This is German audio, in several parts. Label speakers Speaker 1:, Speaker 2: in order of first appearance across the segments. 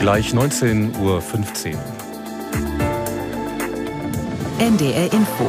Speaker 1: Gleich 19:15 Uhr.
Speaker 2: NDR Info.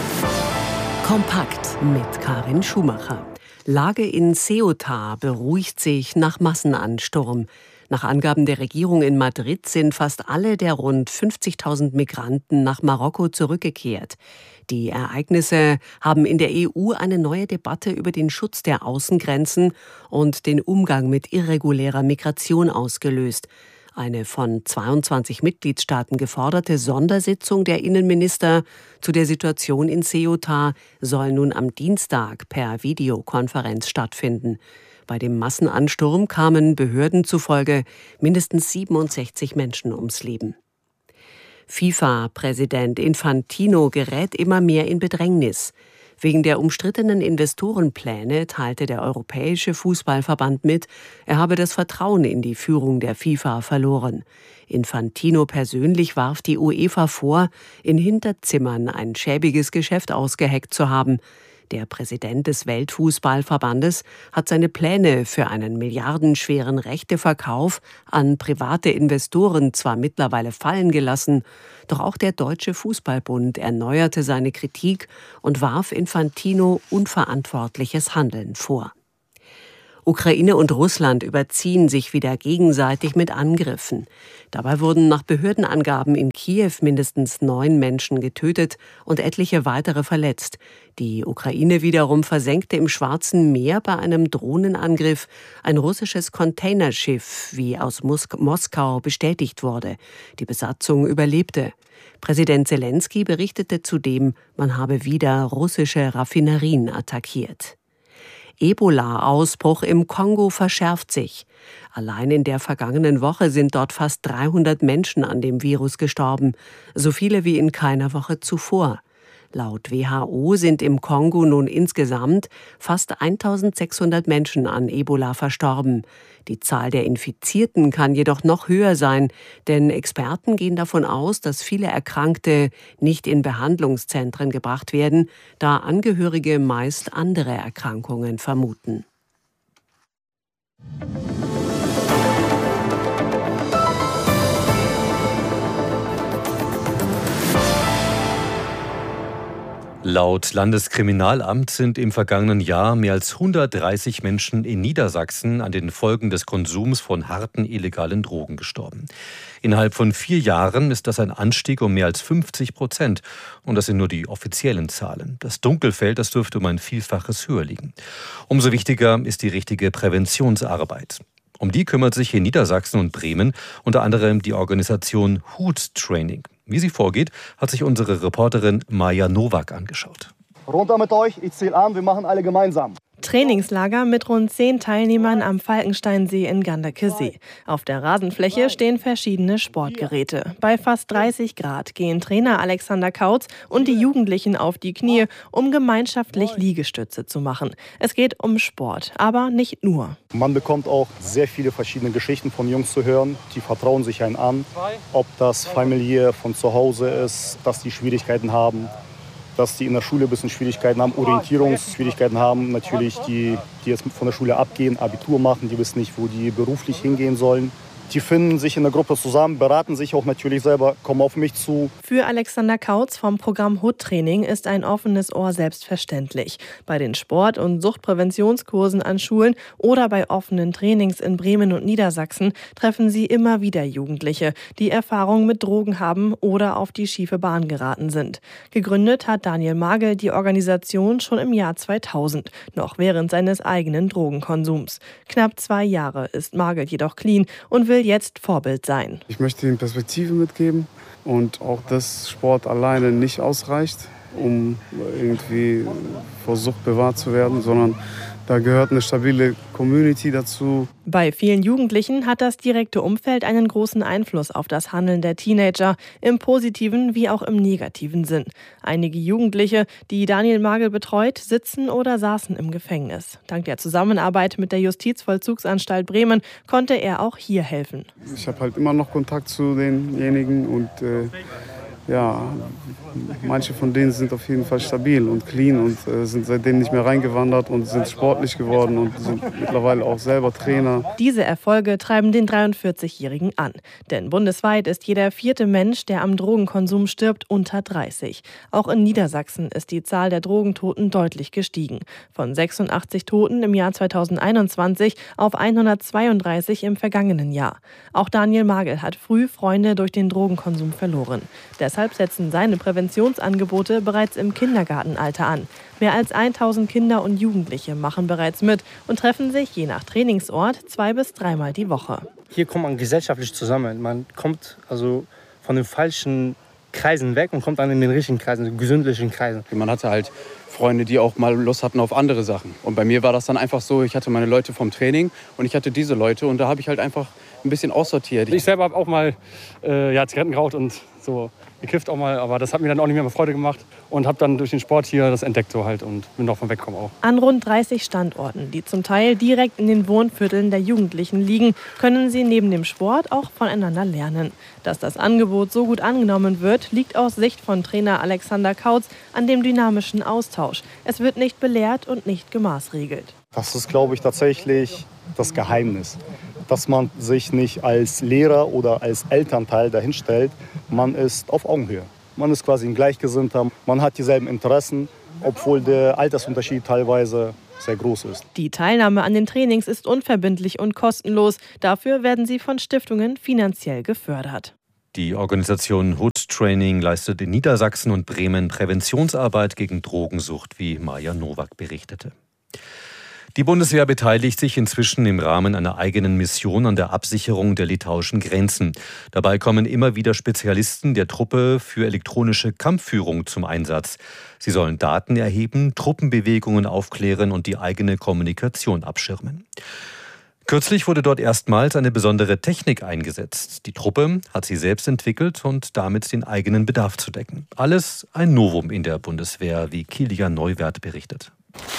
Speaker 2: Kompakt mit Karin Schumacher. Lage in Ceuta beruhigt sich nach Massenansturm. Nach Angaben der Regierung in Madrid sind fast alle der rund 50.000 Migranten nach Marokko zurückgekehrt. Die Ereignisse haben in der EU eine neue Debatte über den Schutz der Außengrenzen und den Umgang mit irregulärer Migration ausgelöst. Eine von 22 Mitgliedstaaten geforderte Sondersitzung der Innenminister zu der Situation in Ceuta soll nun am Dienstag per Videokonferenz stattfinden. Bei dem Massenansturm kamen Behörden zufolge mindestens 67 Menschen ums Leben. FIFA-Präsident Infantino gerät immer mehr in Bedrängnis. Wegen der umstrittenen Investorenpläne teilte der Europäische Fußballverband mit, er habe das Vertrauen in die Führung der FIFA verloren. Infantino persönlich warf die UEFA vor, in Hinterzimmern ein schäbiges Geschäft ausgeheckt zu haben. Der Präsident des Weltfußballverbandes hat seine Pläne für einen milliardenschweren Rechteverkauf an private Investoren zwar mittlerweile fallen gelassen, doch auch der Deutsche Fußballbund erneuerte seine Kritik und warf Infantino unverantwortliches Handeln vor. Ukraine und Russland überziehen sich wieder gegenseitig mit Angriffen. Dabei wurden nach Behördenangaben in Kiew mindestens 9 Menschen getötet und etliche weitere verletzt. Die Ukraine wiederum versenkte im Schwarzen Meer bei einem Drohnenangriff ein russisches Containerschiff, wie aus Moskau bestätigt wurde. Die Besatzung überlebte. Präsident Selenskyj berichtete zudem, man habe wieder russische Raffinerien attackiert. Ebola-Ausbruch im Kongo verschärft sich. Allein in der vergangenen Woche sind dort fast 300 Menschen an dem Virus gestorben, so viele wie in keiner Woche zuvor. Laut WHO sind im Kongo nun insgesamt fast 1.600 Menschen an Ebola verstorben. Die Zahl der Infizierten kann jedoch noch höher sein, denn Experten gehen davon aus, dass viele Erkrankte nicht in Behandlungszentren gebracht werden, da Angehörige meist andere Erkrankungen vermuten.
Speaker 1: Laut Landeskriminalamt sind im vergangenen Jahr mehr als 130 Menschen in Niedersachsen an den Folgen des Konsums von harten illegalen Drogen gestorben. Innerhalb von 4 Jahren ist das ein Anstieg um mehr als 50%. Und das sind nur die offiziellen Zahlen. Das Dunkelfeld, das dürfte um ein Vielfaches höher liegen. Umso wichtiger ist die richtige Präventionsarbeit. Um die kümmert sich in Niedersachsen und Bremen unter anderem die Organisation Hut Training. Wie sie vorgeht, hat sich unsere Reporterin Maja Nowak angeschaut.
Speaker 3: Runter mit euch, ich zähle an, wir machen alle gemeinsam.
Speaker 4: Trainingslager mit rund 10 Teilnehmern am Falkensteinsee in Ganderkesee. Auf der Rasenfläche stehen verschiedene Sportgeräte. Bei fast 30 Grad gehen Trainer Alexander Kautz und die Jugendlichen auf die Knie, um gemeinschaftlich Liegestütze zu machen. Es geht um Sport, aber nicht nur.
Speaker 3: Man bekommt auch sehr viele verschiedene Geschichten von Jungs zu hören. Die vertrauen sich einen an, ob das familiär von zu Hause ist, dass die Schwierigkeiten haben, dass die in der Schule ein bisschen Schwierigkeiten haben, Orientierungsschwierigkeiten haben. Natürlich die jetzt von der Schule abgehen, Abitur machen, die wissen nicht, wo die beruflich hingehen sollen. Die finden sich in der Gruppe zusammen, beraten sich auch natürlich selber, kommen auf mich zu.
Speaker 4: Für Alexander Kautz vom Programm Hut Training ist ein offenes Ohr selbstverständlich. Bei den Sport- und Suchtpräventionskursen an Schulen oder bei offenen Trainings in Bremen und Niedersachsen treffen sie immer wieder Jugendliche, die Erfahrung mit Drogen haben oder auf die schiefe Bahn geraten sind. Gegründet hat Daniel Magel die Organisation schon im Jahr 2000, noch während seines eigenen Drogenkonsums. Knapp 2 Jahre ist Magel jedoch clean und will jetzt Vorbild sein.
Speaker 5: Ich möchte ihnen Perspektive mitgeben und auch, dass Sport alleine nicht ausreicht, um irgendwie vor Sucht bewahrt zu werden, sondern da gehört eine stabile Community dazu.
Speaker 4: Bei vielen Jugendlichen hat das direkte Umfeld einen großen Einfluss auf das Handeln der Teenager, im positiven wie auch im negativen Sinn. Einige Jugendliche, die Daniel Magel betreut, sitzen oder saßen im Gefängnis. Dank der Zusammenarbeit mit der Justizvollzugsanstalt Bremen konnte er auch hier helfen.
Speaker 5: Ich habe halt immer noch Kontakt zu denjenigen und ja, manche von denen sind auf jeden Fall stabil und clean und sind seitdem nicht mehr reingewandert und sind sportlich geworden und sind mittlerweile auch selber Trainer.
Speaker 4: Diese Erfolge treiben den 43-Jährigen an. Denn bundesweit ist jeder 4. Mensch, der am Drogenkonsum stirbt, unter 30. Auch in Niedersachsen ist die Zahl der Drogentoten deutlich gestiegen. Von 86 Toten im Jahr 2021 auf 132 im vergangenen Jahr. Auch Daniel Magel hat früh Freunde durch den Drogenkonsum verloren. Deshalb setzen seine Präventionsangebote bereits im Kindergartenalter an. Mehr als 1000 Kinder und Jugendliche machen bereits mit und treffen sich je nach Trainingsort 2- bis 3-mal die Woche.
Speaker 6: Hier kommt man gesellschaftlich zusammen. Man kommt also von den falschen Kreisen weg und kommt dann in den richtigen Kreisen, den gesündlichen Kreisen.
Speaker 7: Man hatte halt Freunde, die auch mal Lust hatten auf andere Sachen. Und bei mir war das dann einfach so, ich hatte meine Leute vom Training und ich hatte diese Leute und da habe ich halt einfach ein bisschen aussortiert.
Speaker 8: Ich selber habe auch mal Zigaretten geraucht und so gekifft auch mal, aber das hat mir dann auch nicht mehr Freude gemacht und habe dann durch den Sport hier das entdeckt so halt und bin davon weggekommen auch.
Speaker 4: An rund 30 Standorten, die zum Teil direkt in den Wohnvierteln der Jugendlichen liegen, können sie neben dem Sport auch voneinander lernen. Dass das Angebot so gut angenommen wird, liegt aus Sicht von Trainer Alexander Kautz an dem dynamischen Austausch. Es wird nicht belehrt und nicht gemaßregelt.
Speaker 3: Das ist, glaube ich, tatsächlich das Geheimnis. Dass man sich nicht als Lehrer oder als Elternteil dahinstellt. Man ist auf Augenhöhe. Man ist quasi ein Gleichgesinnter. Man hat dieselben Interessen, obwohl der Altersunterschied teilweise sehr groß ist.
Speaker 4: Die Teilnahme an den Trainings ist unverbindlich und kostenlos. Dafür werden sie von Stiftungen finanziell gefördert.
Speaker 1: Die Organisation Hood Training leistet in Niedersachsen und Bremen Präventionsarbeit gegen Drogensucht, wie Maja Nowak berichtete. Die Bundeswehr beteiligt sich inzwischen im Rahmen einer eigenen Mission an der Absicherung der litauischen Grenzen. Dabei kommen immer wieder Spezialisten der Truppe für elektronische Kampfführung zum Einsatz. Sie sollen Daten erheben, Truppenbewegungen aufklären und die eigene Kommunikation abschirmen. Kürzlich wurde dort erstmals eine besondere Technik eingesetzt. Die Truppe hat sie selbst entwickelt und damit den eigenen Bedarf zu decken. Alles ein Novum in der Bundeswehr, wie Kilian Neuwert berichtet.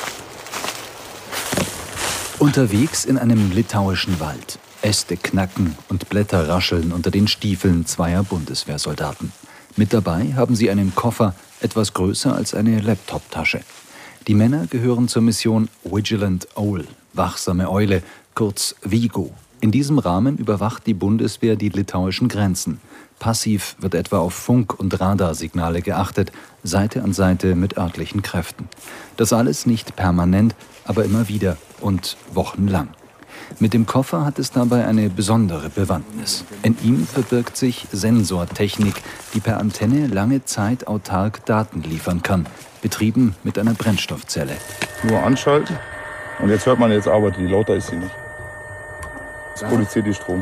Speaker 9: Unterwegs in einem litauischen Wald. Äste knacken und Blätter rascheln unter den Stiefeln zweier Bundeswehrsoldaten. Mit dabei haben sie einen Koffer, etwas größer als eine Laptoptasche. Die Männer gehören zur Mission Vigilant Owl, wachsame Eule, kurz Vigo. In diesem Rahmen überwacht die Bundeswehr die litauischen Grenzen. Passiv wird etwa auf Funk- und Radarsignale geachtet, Seite an Seite mit örtlichen Kräften. Das alles nicht permanent, aber immer wieder und wochenlang. Mit dem Koffer hat es dabei eine besondere Bewandtnis. In ihm verbirgt sich Sensortechnik, die per Antenne lange Zeit autark Daten liefern kann, betrieben mit einer Brennstoffzelle.
Speaker 10: Nur anschalten und jetzt hört man, jetzt arbeitet die, lauter ist sie nicht. Jetzt produziert die Strom.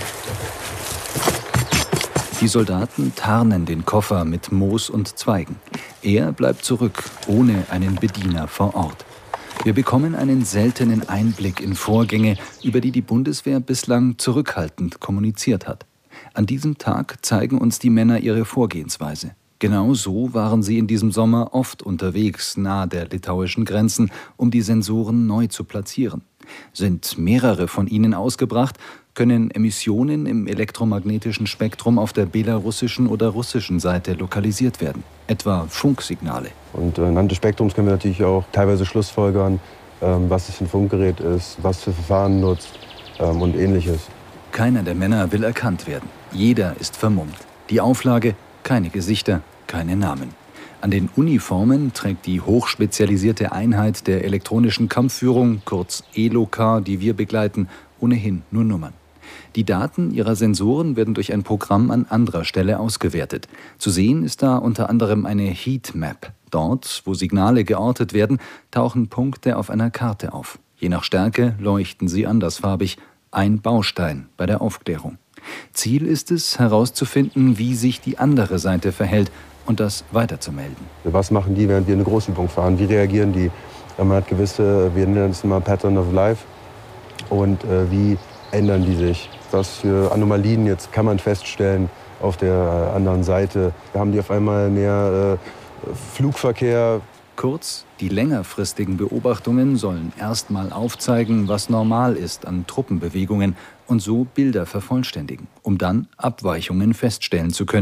Speaker 9: Die Soldaten tarnen den Koffer mit Moos und Zweigen. Er bleibt zurück, ohne einen Bediener vor Ort. Wir bekommen einen seltenen Einblick in Vorgänge, über die die Bundeswehr bislang zurückhaltend kommuniziert hat. An diesem Tag zeigen uns die Männer ihre Vorgehensweise. Genau so waren sie in diesem Sommer oft unterwegs, nahe der litauischen Grenzen, um die Sensoren neu zu platzieren. Sind mehrere von ihnen ausgebracht, können Emissionen im elektromagnetischen Spektrum auf der belarussischen oder russischen Seite lokalisiert werden, etwa Funksignale.
Speaker 11: Und anhand des Spektrums können wir natürlich auch teilweise schlussfolgern, was es für ein Funkgerät ist, was für Verfahren nutzt und Ähnliches.
Speaker 9: Keiner der Männer will erkannt werden. Jeder ist vermummt. Die Auflage: keine Gesichter, keine Namen. An den Uniformen trägt die hochspezialisierte Einheit der elektronischen Kampfführung, kurz ELOK, die wir begleiten, ohnehin nur Nummern. Die Daten ihrer Sensoren werden durch ein Programm an anderer Stelle ausgewertet. Zu sehen ist da unter anderem eine Heatmap. Dort, wo Signale geortet werden, tauchen Punkte auf einer Karte auf. Je nach Stärke leuchten sie andersfarbig. Ein Baustein bei der Aufklärung. Ziel ist es, herauszufinden, wie sich die andere Seite verhält und das weiterzumelden.
Speaker 11: Was machen die, während wir eine Großübung fahren? Wie reagieren die? Man hat gewisse, wir nennen es immer Pattern of Life. Und wie ändern die sich? Was für Anomalien jetzt kann man feststellen auf der anderen Seite? Haben die auf einmal mehr Flugverkehr?
Speaker 9: Kurz, die längerfristigen Beobachtungen sollen erstmal aufzeigen, was normal ist an Truppenbewegungen und so Bilder vervollständigen, um dann Abweichungen feststellen zu können,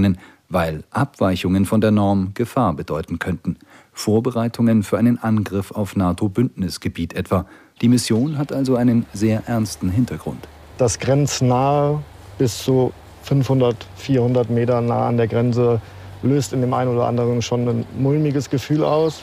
Speaker 9: weil Abweichungen von der Norm Gefahr bedeuten könnten. Vorbereitungen für einen Angriff auf NATO-Bündnisgebiet etwa. Die Mission hat also einen sehr ernsten Hintergrund.
Speaker 12: Das grenznahe bis zu 500, 400 Meter nah an der Grenze löst in dem einen oder anderen schon ein mulmiges Gefühl aus.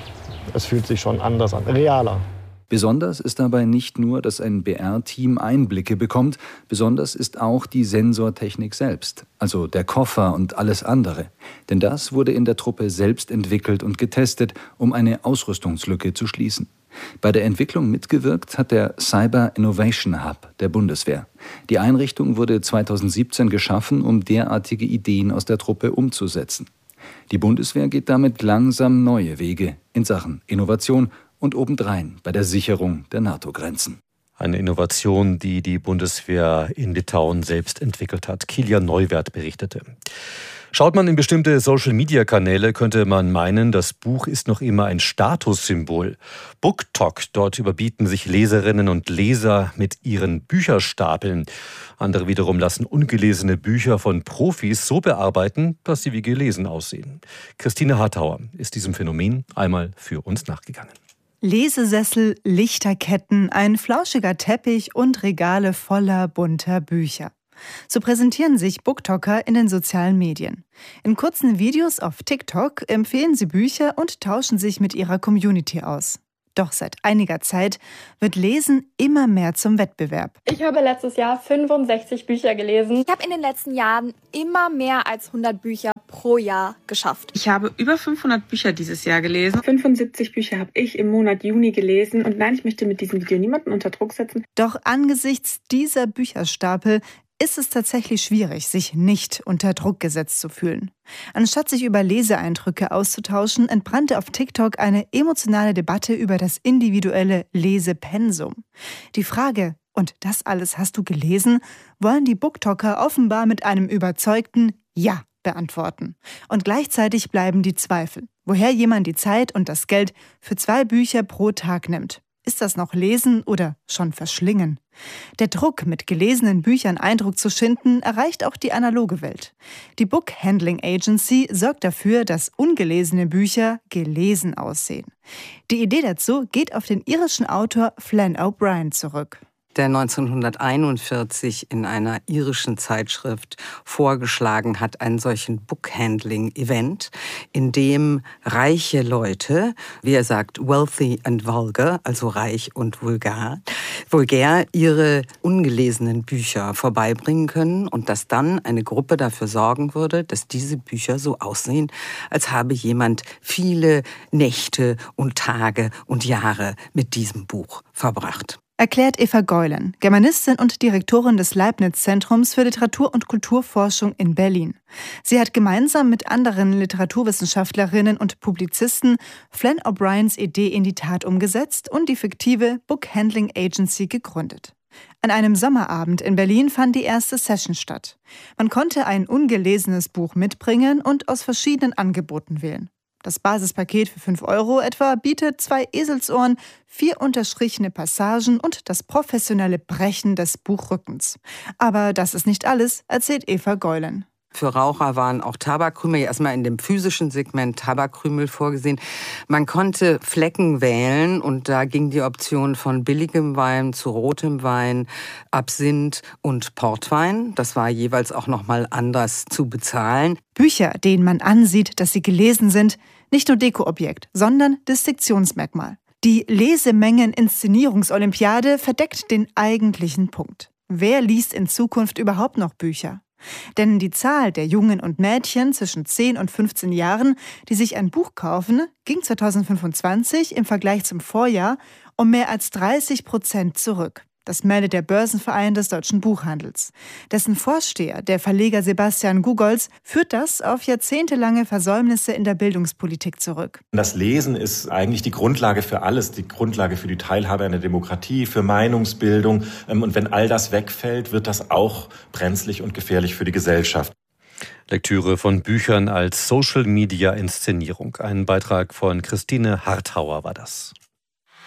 Speaker 12: Es fühlt sich schon anders an, realer.
Speaker 9: Besonders ist dabei nicht nur, dass ein BR-Team Einblicke bekommt, besonders ist auch die Sensortechnik selbst, also der Koffer und alles andere. Denn das wurde in der Truppe selbst entwickelt und getestet, um eine Ausrüstungslücke zu schließen. Bei der Entwicklung mitgewirkt hat der Cyber Innovation Hub der Bundeswehr. Die Einrichtung wurde 2017 geschaffen, um derartige Ideen aus der Truppe umzusetzen. Die Bundeswehr geht damit langsam neue Wege in Sachen Innovation und obendrein bei der Sicherung der NATO-Grenzen.
Speaker 1: Eine Innovation, die die Bundeswehr in Litauen selbst entwickelt hat. Kilian Neuwert berichtete. Schaut man in bestimmte Social-Media-Kanäle, könnte man meinen, das Buch ist noch immer ein Statussymbol. BookTok, dort überbieten sich Leserinnen und Leser mit ihren Bücherstapeln. Andere wiederum lassen ungelesene Bücher von Profis so bearbeiten, dass sie wie gelesen aussehen. Christine Hartauer ist diesem Phänomen einmal für uns nachgegangen.
Speaker 13: Lesesessel, Lichterketten, ein flauschiger Teppich und Regale voller bunter Bücher. So präsentieren sich Booktoker in den sozialen Medien. In kurzen Videos auf TikTok empfehlen sie Bücher und tauschen sich mit ihrer Community aus. Doch seit einiger Zeit wird Lesen immer mehr zum Wettbewerb.
Speaker 14: Ich habe letztes Jahr 65 Bücher gelesen.
Speaker 15: Ich habe in den letzten Jahren immer mehr als 100 Bücher pro Jahr geschafft.
Speaker 16: Ich habe über 500 Bücher dieses Jahr gelesen.
Speaker 14: 75 Bücher habe ich im Monat Juni gelesen. Und nein, ich möchte mit diesem Video niemanden unter Druck setzen.
Speaker 13: Doch angesichts dieser Bücherstapel ist es tatsächlich schwierig, sich nicht unter Druck gesetzt zu fühlen. Anstatt sich über Leseeindrücke auszutauschen, entbrannte auf TikTok eine emotionale Debatte über das individuelle Lesepensum. Die Frage, und das alles hast du gelesen, wollen die Booktoker offenbar mit einem überzeugten Ja beantworten. Und gleichzeitig bleiben die Zweifel, woher jemand die Zeit und das Geld für 2 Bücher pro Tag nimmt. Ist das noch Lesen oder schon Verschlingen? Der Druck, mit gelesenen Büchern Eindruck zu schinden, erreicht auch die analoge Welt. Die Book Handling Agency sorgt dafür, dass ungelesene Bücher gelesen aussehen. Die Idee dazu geht auf den irischen Autor Flann O'Brien zurück,
Speaker 17: der 1941 in einer irischen Zeitschrift vorgeschlagen hat, einen solchen Book-Handling-Event, in dem reiche Leute, wie er sagt, wealthy and vulgar, also reich und vulgär, ihre ungelesenen Bücher vorbeibringen können und dass dann eine Gruppe dafür sorgen würde, dass diese Bücher so aussehen, als habe jemand viele Nächte und Tage und Jahre mit diesem Buch verbracht.
Speaker 13: Erklärt Eva Geulen, Germanistin und Direktorin des Leibniz-Zentrums für Literatur- und Kulturforschung in Berlin. Sie hat gemeinsam mit anderen Literaturwissenschaftlerinnen und Publizisten Flann O'Briens Idee in die Tat umgesetzt und die fiktive Book Handling Agency gegründet. An einem Sommerabend in Berlin fand die erste Session statt. Man konnte ein ungelesenes Buch mitbringen und aus verschiedenen Angeboten wählen. Das Basispaket für 5 € etwa bietet 2 Eselsohren, 4 unterstrichene Passagen und das professionelle Brechen des Buchrückens. Aber das ist nicht alles, erzählt Eva Geulen.
Speaker 17: Für Raucher waren auch Tabakkrümel, erstmal in dem physischen Segment Tabakkrümel vorgesehen. Man konnte Flecken wählen und da ging die Option von billigem Wein zu rotem Wein, Absinth und Portwein. Das war jeweils auch nochmal anders zu bezahlen.
Speaker 13: Bücher, denen man ansieht, dass sie gelesen sind, nicht nur Dekoobjekt, sondern Distinktionsmerkmal. Die Lesemengen-Inszenierungsolympiade verdeckt den eigentlichen Punkt. Wer liest in Zukunft überhaupt noch Bücher? Denn die Zahl der Jungen und Mädchen zwischen 10 und 15 Jahren, die sich ein Buch kaufen, ging 2025 im Vergleich zum Vorjahr um mehr als 30% zurück. Das meldet der Börsenverein des deutschen Buchhandels. Dessen Vorsteher, der Verleger Sebastian Gugolz, führt das auf jahrzehntelange Versäumnisse in der Bildungspolitik zurück.
Speaker 18: Das Lesen ist eigentlich die Grundlage für alles, die Grundlage für die Teilhabe an der Demokratie, für Meinungsbildung. Und wenn all das wegfällt, wird das auch brenzlig und gefährlich für die Gesellschaft.
Speaker 1: Lektüre von Büchern als Social-Media-Inszenierung. Ein Beitrag von Christine Hartauer war das.